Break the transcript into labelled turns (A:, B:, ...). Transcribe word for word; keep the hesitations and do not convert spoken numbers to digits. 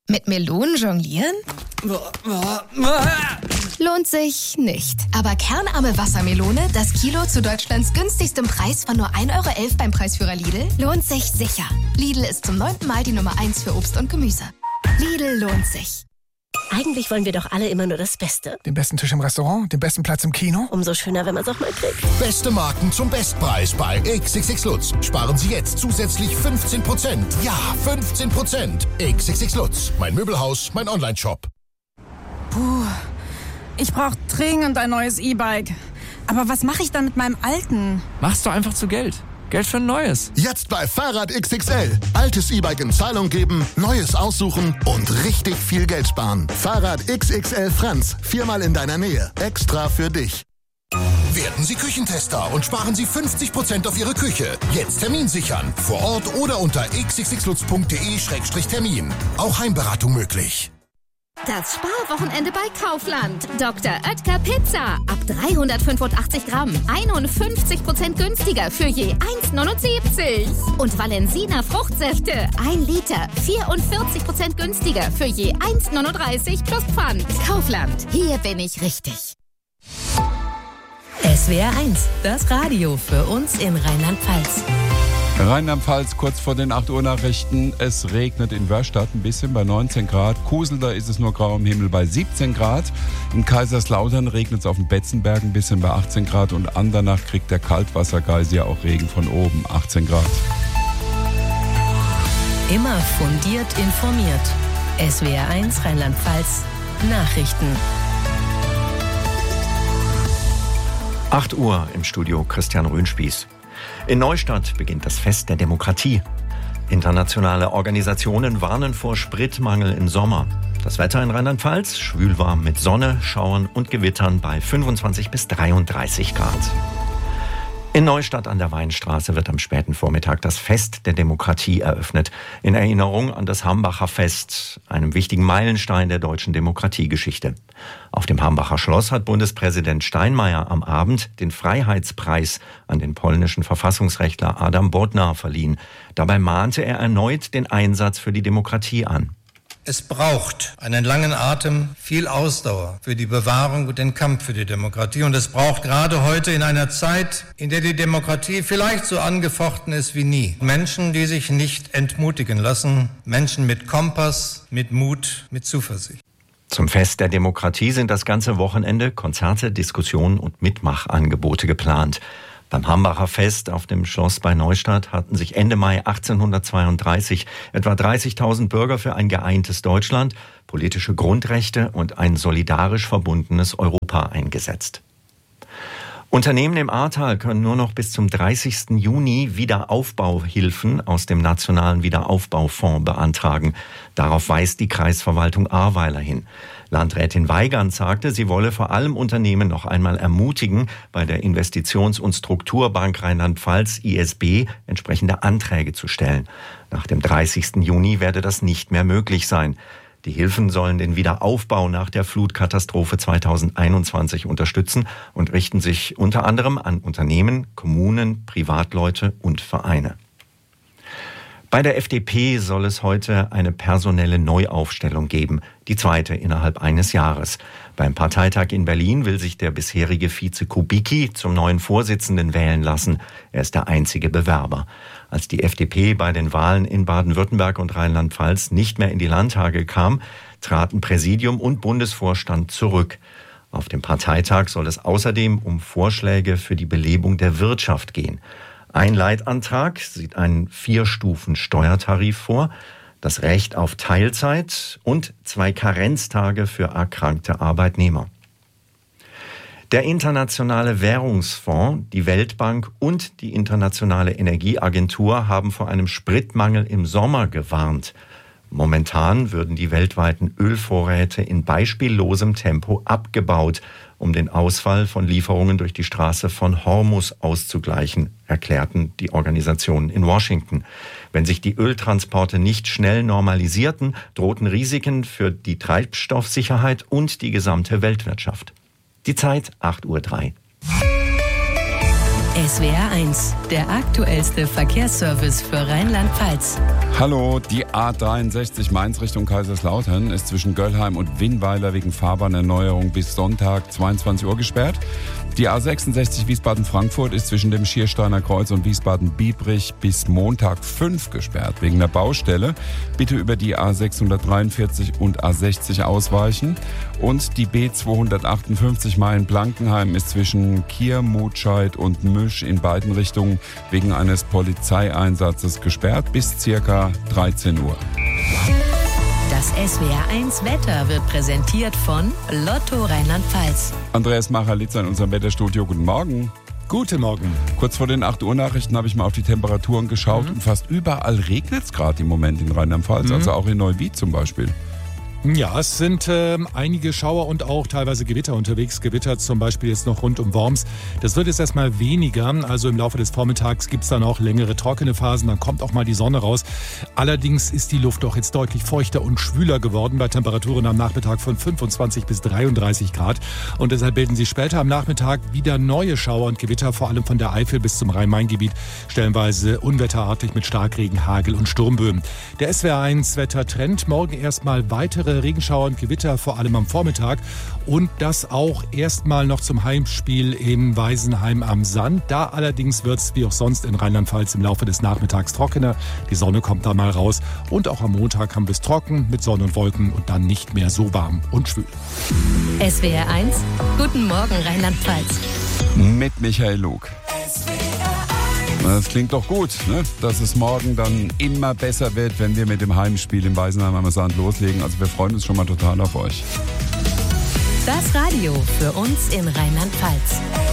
A: Mit Melonen jonglieren? Lohnt sich nicht. Aber kernarme Wassermelone, das Kilo zu Deutschlands günstigstem Preis von nur ein Euro elf beim Preisführer Lidl, lohnt sich sicher. Lidl ist zum neunten Mal die Nummer eins für Obst und Gemüse. Lidl lohnt sich.
B: Eigentlich wollen wir doch alle immer nur das Beste.
C: Den besten Tisch im Restaurant, den besten Platz im Kino.
B: Umso schöner, wenn man es auch mal kriegt.
D: Beste Marken zum Bestpreis bei X X X Lutz. Sparen Sie jetzt zusätzlich fünfzehn Prozent. Ja, fünfzehn Prozent. X X X Lutz. Mein Möbelhaus, mein Online-Shop.
E: Puh, ich brauche dringend ein neues E-Bike. Aber was mache ich dann mit meinem alten?
F: Machst du einfach zu Geld. Geld für ein neues.
D: Jetzt bei Fahrrad X X L. Altes E-Bike in Zahlung geben, neues aussuchen und richtig viel Geld sparen. Fahrrad X X L Franz. Viermal in deiner Nähe. Extra für dich. Werden Sie Küchentester und sparen Sie fünfzig Prozent auf Ihre Küche. Jetzt Termin sichern. Vor Ort oder unter x x x lutz punkt d e Schrägstrich Termin. Auch Heimberatung möglich.
G: Das Sparwochenende bei Kaufland. Doktor Oetker Pizza. Ab dreihundertfünfundachtzig Gramm. einundfünfzig Prozent günstiger für je eins neunundsiebzig. Und Valensina Fruchtsäfte. ein Liter. vierundvierzig Prozent günstiger für je eins neununddreißig plus Pfand. Kaufland. Hier bin ich richtig.
H: S W R eins. Das Radio für uns in Rheinland-Pfalz.
I: Rheinland-Pfalz, kurz vor den acht Uhr Nachrichten. Es regnet in Wörstadt ein bisschen bei neunzehn Grad. Kusel, da ist es nur grau am Himmel bei siebzehn Grad. In Kaiserslautern regnet es auf dem Betzenberg ein bisschen bei achtzehn Grad. Und Andernach kriegt der Kaltwassergeysir auch Regen von oben, achtzehn Grad.
H: Immer fundiert informiert. S W R eins Rheinland-Pfalz Nachrichten.
J: acht Uhr im Studio Christian Rühnspieß. In Neustadt beginnt das Fest der Demokratie. Internationale Organisationen warnen vor Spritmangel im Sommer. Das Wetter in Rheinland-Pfalz schwülwarm mit Sonne, Schauern und Gewittern bei fünfundzwanzig bis dreiunddreißig Grad. In Neustadt an der Weinstraße wird am späten Vormittag das Fest der Demokratie eröffnet. In Erinnerung an das Hambacher Fest, einem wichtigen Meilenstein der deutschen Demokratiegeschichte. Auf dem Hambacher Schloss hat Bundespräsident Steinmeier am Abend den Freiheitspreis an den polnischen Verfassungsrechtler Adam Bodnar verliehen. Dabei mahnte er erneut den Einsatz für die Demokratie an.
K: Es braucht einen langen Atem, viel Ausdauer für die Bewahrung und den Kampf für die Demokratie. Und es braucht gerade heute in einer Zeit, in der die Demokratie vielleicht so angefochten ist wie nie, Menschen, die sich nicht entmutigen lassen, Menschen mit Kompass, mit Mut, mit Zuversicht.
J: Zum Fest der Demokratie sind das ganze Wochenende Konzerte, Diskussionen und Mitmachangebote geplant. Beim Hambacher Fest auf dem Schloss bei Neustadt hatten sich Ende Mai achtzehnhundertzweiunddreißig etwa dreißigtausend Bürger für ein geeintes Deutschland, politische Grundrechte und ein solidarisch verbundenes Europa eingesetzt. Unternehmen im Ahrtal können nur noch bis zum dreißigsten Juni Wiederaufbauhilfen aus dem Nationalen Wiederaufbaufonds beantragen. Darauf weist die Kreisverwaltung Ahrweiler hin. Landrätin Weigand sagte, sie wolle vor allem Unternehmen noch einmal ermutigen, bei der Investitions- und Strukturbank Rheinland-Pfalz I S B entsprechende Anträge zu stellen. Nach dem dreißigsten Juni werde das nicht mehr möglich sein. Die Hilfen sollen den Wiederaufbau nach der Flutkatastrophe zweitausendeinundzwanzig unterstützen und richten sich unter anderem an Unternehmen, Kommunen, Privatleute und Vereine. Bei der F D P soll es heute eine personelle Neuaufstellung geben, die zweite innerhalb eines Jahres. Beim Parteitag in Berlin will sich der bisherige Vize Kubicki zum neuen Vorsitzenden wählen lassen. Er ist der einzige Bewerber. Als die F D P bei den Wahlen in Baden-Württemberg und Rheinland-Pfalz nicht mehr in die Landtage kam, traten Präsidium und Bundesvorstand zurück. Auf dem Parteitag soll es außerdem um Vorschläge für die Belebung der Wirtschaft gehen. Ein Leitantrag sieht einen Vier-Stufen-Steuertarif vor, das Recht auf Teilzeit und zwei Karenztage für erkrankte Arbeitnehmer. Der Internationale Währungsfonds, die Weltbank und die Internationale Energieagentur haben vor einem Spritmangel im Sommer gewarnt. Momentan würden die weltweiten Ölvorräte in beispiellosem Tempo abgebaut, um den Ausfall von Lieferungen durch die Straße von Hormuz auszugleichen, erklärten die Organisationen in Washington. Wenn sich die Öltransporte nicht schnell normalisierten, drohten Risiken für die Treibstoffsicherheit und die gesamte Weltwirtschaft. Die Zeit acht Uhr drei.
H: S W R eins, der aktuellste Verkehrsservice für Rheinland-Pfalz.
I: Hallo, die A dreiundsechzig Mainz Richtung Kaiserslautern ist zwischen Göllheim und Winnweiler wegen Fahrbahnerneuerung bis Sonntag zweiundzwanzig Uhr gesperrt. Die A sechsundsechzig Wiesbaden-Frankfurt ist zwischen dem Schiersteiner Kreuz und Wiesbaden-Biebrich bis Montag fünf gesperrt wegen der Baustelle. Bitte über die A sechshundertdreiundvierzig und A sechzig ausweichen. Und die B zweihundertachtundfünfzig Mayen-Blankenheim ist zwischen Kier, Mutscheid und Müsch in beiden Richtungen wegen eines Polizeieinsatzes gesperrt bis circa dreizehn Uhr.
H: Das S W R eins Wetter wird präsentiert von Lotto Rheinland-Pfalz.
I: Andreas Macher-Litzer in unserem Wetterstudio. Guten Morgen.
L: Guten Morgen.
I: Kurz vor den acht Uhr Nachrichten habe ich mal auf die Temperaturen geschaut mhm. und fast überall regnet es gerade im Moment in Rheinland-Pfalz, mhm. also auch in Neuwied zum Beispiel.
L: Ja, es sind äh, einige Schauer und auch teilweise Gewitter unterwegs. Gewitter zum Beispiel jetzt noch rund um Worms. Das wird jetzt erstmal weniger. Also im Laufe des Vormittags gibt es dann auch längere trockene Phasen. Dann kommt auch mal die Sonne raus. Allerdings ist die Luft doch jetzt deutlich feuchter und schwüler geworden bei Temperaturen am Nachmittag von fünfundzwanzig bis dreiunddreißig Grad. Und deshalb bilden sich später am Nachmittag wieder neue Schauer und Gewitter, vor allem von der Eifel bis zum Rhein-Main-Gebiet. Stellenweise unwetterartig mit Starkregen, Hagel und Sturmböen. Der S W R eins Wettertrend. Morgen erstmal weitere Regenschauer und Gewitter, vor allem am Vormittag. Und das auch erstmal noch zum Heimspiel in Weisenheim am Sand. Da allerdings wird es wie auch sonst in Rheinland-Pfalz im Laufe des Nachmittags trockener. Die Sonne kommt da mal raus. Und auch am Montag haben wir es trocken mit Sonne und Wolken und dann nicht mehr so warm und schwül.
H: S W R eins, guten Morgen Rheinland-Pfalz.
I: Mit Michael Lug. Das klingt doch gut, ne? Dass es morgen dann immer besser wird, wenn wir mit dem Heimspiel im Weisenheim am Sand loslegen. Also wir freuen uns schon mal total auf euch.
H: Das Radio für uns in Rheinland-Pfalz.